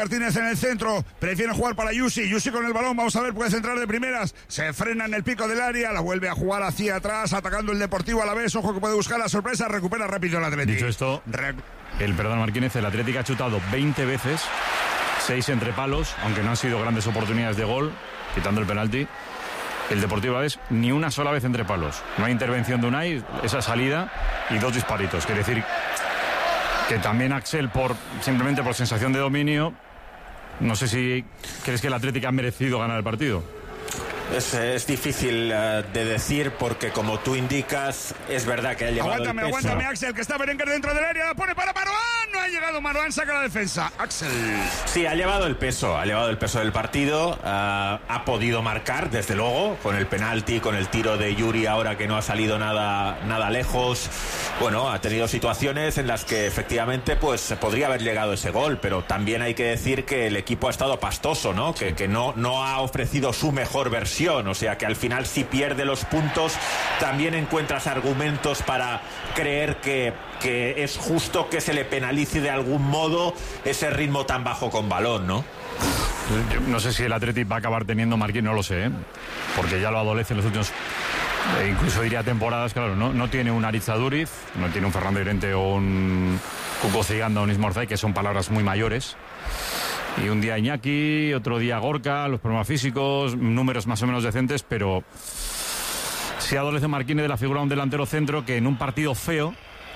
Martínez en el centro, prefiere jugar para Yusi con el balón, vamos a ver, puede centrar de primeras, se frena en el pico del área, la vuelve a jugar hacia atrás, atacando el Deportivo Alavés, ojo que puede buscar la sorpresa, recupera rápido el Atlético. Dicho esto, el Martínez, el Atlético ha chutado 20 veces, 6 entre palos, aunque no han sido grandes oportunidades de gol, quitando el penalti. El Deportivo Alavés ni una sola vez entre palos, no hay intervención de Unai, esa salida y 2 disparitos, quiere decir que también Axel, simplemente por sensación de dominio. No sé si crees que el Atlético ha merecido ganar el partido. Es difícil de decir porque, como tú indicas, es verdad que ha llevado el peso. Aguántame, Axel, que está Berenguer dentro del área, la pone para Marouane, no ha llegado Marouane, saca la defensa. Axel. Sí, ha llevado el peso del partido, ha podido marcar, desde luego, con el penalti, con el tiro de Yuri ahora que no ha salido nada lejos. Bueno, ha tenido situaciones en las que efectivamente pues podría haber llegado ese gol, pero también hay que decir que el equipo ha estado pastoso, ¿no? Que no ha ofrecido su mejor versión. O sea que al final, si pierde los puntos, también encuentras argumentos para creer que es justo que se le penalice de algún modo ese ritmo tan bajo con balón, ¿no? Yo no sé si el Athletic va a acabar teniendo Marquín, no lo sé, porque ya lo adolece en los últimos, incluso diría temporadas, claro, no tiene un Aritz Aduriz, no tiene un Fernando Llorente o un Cuco Ciganda o un Ismael Zay, que son palabras muy mayores. Y un día Iñaki, otro día Gorka, los problemas físicos, números más o menos decentes, pero si adolece Marquínez de la figura de un delantero centro que en un partido feo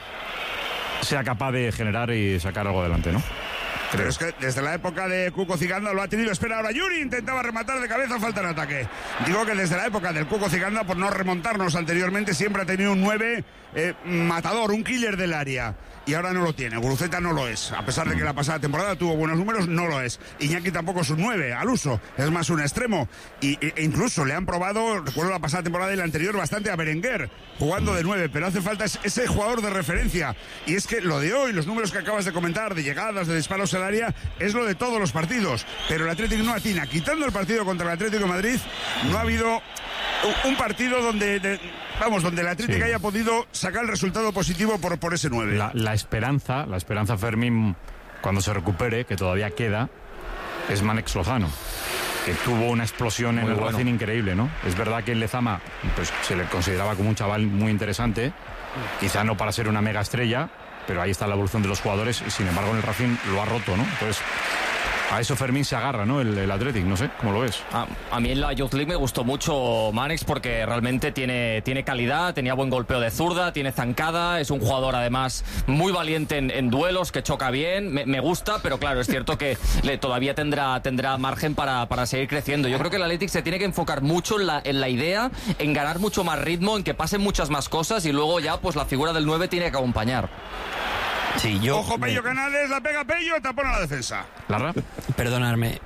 sea capaz de generar y sacar algo adelante, ¿no? Pero es que desde la época de Cuco Ciganda lo ha tenido. Espera ahora, Yuri intentaba rematar de cabeza, falta en ataque. Digo que desde la época del Cuco Ciganda, por no remontarnos anteriormente, siempre ha tenido un 9 matador, un killer del área. Y ahora no lo tiene, Guruceta no lo es. A pesar de que la pasada temporada tuvo buenos números, no lo es. Iñaki tampoco es un 9 al uso, es más un extremo. E incluso le han probado, recuerdo la pasada temporada y la anterior, bastante a Berenguer, jugando de 9, pero hace falta ese jugador de referencia. Y es que lo de hoy, los números que acabas de comentar, de llegadas, de disparos al área, es lo de todos los partidos. Pero el Atlético no atina. Quitando el partido contra el Atlético de Madrid, no ha habido un partido donde el Atlético haya podido sacar el resultado positivo por ese 9. La esperanza Fermín, cuando se recupere, que todavía queda, es Mánex Lozano, que tuvo una explosión en el Racing increíble, ¿no? Es verdad que en Lezama pues se le consideraba como un chaval muy interesante, quizá no para ser una mega estrella, pero ahí está la evolución de los jugadores y sin embargo en el Racing lo ha roto, ¿no? Entonces a eso Fermín se agarra, ¿no? El Athletic, no sé, ¿cómo lo ves? A mí en la Youth League me gustó mucho Mánex porque realmente tiene calidad, tenía buen golpeo de zurda, tiene zancada, es un jugador además muy valiente en duelos, que choca bien, me gusta, pero claro, es cierto que todavía tendrá margen para seguir creciendo. Yo creo que el Athletic se tiene que enfocar mucho en la idea, en ganar mucho más ritmo, en que pasen muchas más cosas y luego ya pues la figura del 9 tiene que acompañar. Sí, Ojo, Pello Canales, la pega Pello, tapón a la defensa. ¿Larra? Perdonadme.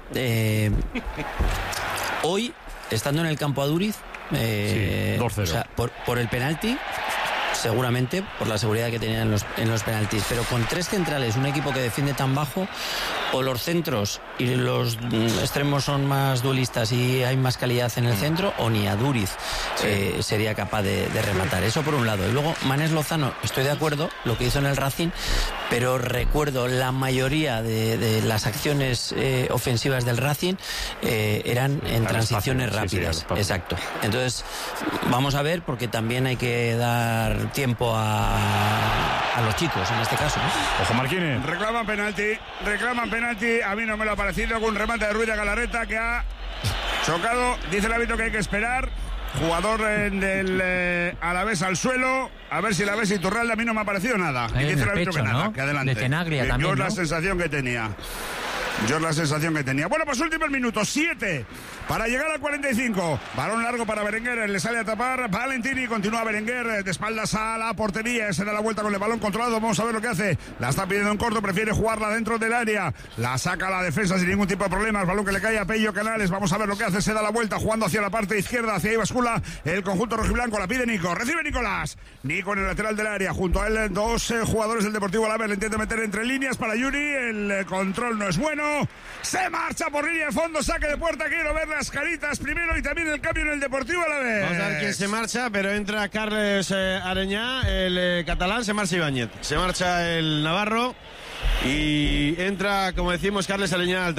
Hoy, estando en el campo Aduriz, 2-0. O sea, por el penalti, seguramente, por la seguridad que tenían en los penaltis, pero con 3 centrales, un equipo que defiende tan bajo, o los centros y los extremos son más duelistas y hay más calidad en el centro, o ni Aduriz sería capaz de rematar. Eso por un lado. Y luego, Mánex Lozano, estoy de acuerdo, lo que hizo en el Racing, pero recuerdo la mayoría de las acciones ofensivas del Racing eran en transiciones rápidas. Exacto. Entonces, vamos a ver, porque también hay que dar tiempo a los chicos, en este caso, ¿no? Ojo, Marquínez. Reclaman penalti, a mí no me lo ha parecido, con un remate de Ruiz de Galarreta que ha chocado, dice el árbitro que hay que esperar. Jugador del Alavés al suelo, a ver si el Alavés y Turralde, a mí no me ha parecido nada. Y dice el árbitro que nada, ¿no? Que adelante. De Tenaglia también, Yo ¿no? la sensación que tenía. Bueno, pues últimos minutos, 7 para llegar al 45. Balón largo para Berenguer, le sale a tapar Valentini, continúa Berenguer de espaldas a la portería, se da la vuelta con el balón controlado, vamos a ver lo que hace. La está pidiendo en corto, prefiere jugarla dentro del área, la saca a la defensa sin ningún tipo de problemas, balón que le cae a Pello Canales, vamos a ver lo que hace, se da la vuelta jugando hacia la parte izquierda, hacia ahí bascula el conjunto rojiblanco, la pide Nico, recibe Nicolás, Nico en el lateral del área, junto a él 2 jugadores del Deportivo Alavés, le intenta meter entre líneas para Yuri, el control no es bueno. Se marcha por línea de fondo, saque de puerta, quiero ver las caritas primero y también el cambio en el Deportivo Alavés. Vamos a ver quién se marcha, pero entra Carles Areñá, el catalán, se marcha Ibáñez, se marcha el navarro Y entra, como decimos, Carles Aleñá.